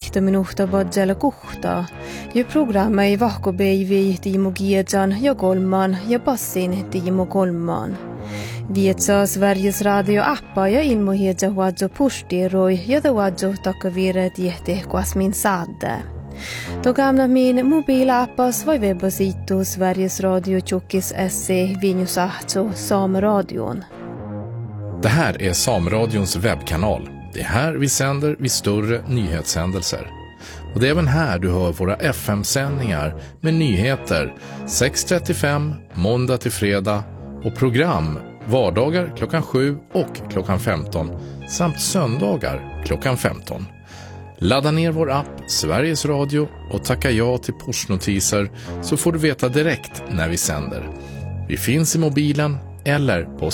vihtominuhta bodjalla kuhta. Ja programma ei vahkobeivi Tiimo Giedjan ja kolman ja passin Tiimo kolman. Vietsaa Sveriges radio-appa ja ilmohiedja huadjo pustiroi ja ta huadjo takkaviire tiehti kuasmin saadde. Togamna min mobilappas vai webbasitu Sveriges Radio Tjockis SC Vinjusahto Sameradion. Det här är Sameradions webbkanal. Det är här vi sänder vid större nyhetshändelser. Och det är även här du hör våra FM-sändningar med nyheter 6:35 måndag till fredag och program vardagar klockan 7 och klockan 15 samt söndagar klockan 15. Ladda ner vår app Sveriges Radio och tacka ja till pushnotiser så får du veta direkt när vi sänder. Vi finns i mobilen eller på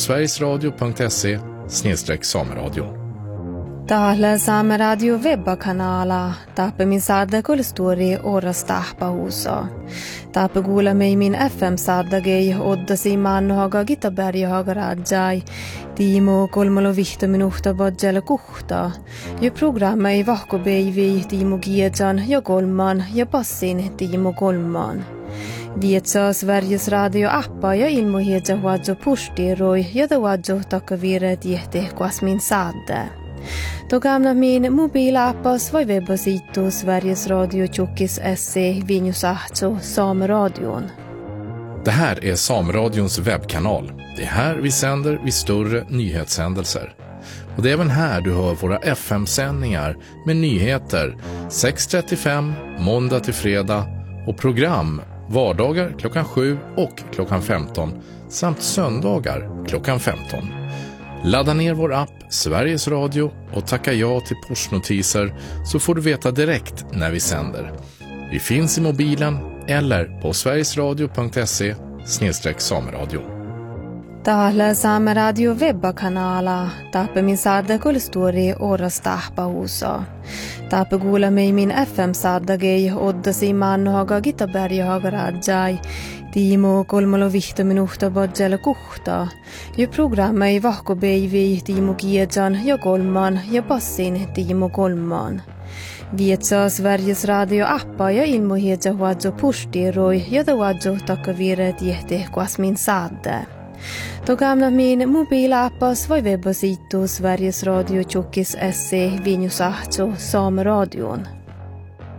sverigesradio.se/sameradio. Täällä Saameradio webbakanala taappe min saada kulstori oras tahpa huusa. Taappe kuule mei min FM saadagei oddasi mannohaga Gitaberjahaga rajai. Tiimo kolmalo vihtominuhta bodjalla kuhta. Ja programma ei vahkobeivi Tiimo Giedjan ja kolman ja passin Tiimo kolman. Vietsaa Sveriges radio-appa ja ilmohiedja huadjo pustiroi ja ta huadjo takkaviire tiehti kuasmin saadde. Togamna min mobilappas vai webbasitu Sveriges Radio Tjockis SC Vinjusahto Sameradion. Det här är Sameradions webbkanal. Det är här vi sänder vid större nyhetshändelser. Och det är även här du hör våra FM-sändningar med nyheter 6:35 måndag till fredag och program vardagar klockan 7 och klockan 15 samt söndagar klockan 15. Ladda ner vår app Sveriges Radio och tacka ja till pushnotiser så får du veta direkt när vi sänder. Vi finns i mobilen eller på sverigesradio.se/sameradio. Täällä Saameradio webbakanala taappe min saada kulstori oras tahpa huusa. Taappe kuule mei min FM saadagei oddasi mannohaga Gitaberjahaga rajai. Tiimo kolmalo vihtominuhta bodjalla kuhta. Ja programma ei vahkobeivi Tiimo Giedjan ja kolman ja passin Tiimo kolman. Vietsaa Sveriges radio-appa ja ilmohiedja huadjo pustiroi ja ta huadjo takkaviire tiehti kuasmin saadde. Togamna min mobilappas vai webbasitu Sveriges Radio Tjockis SC Vinjusahto Sameradion.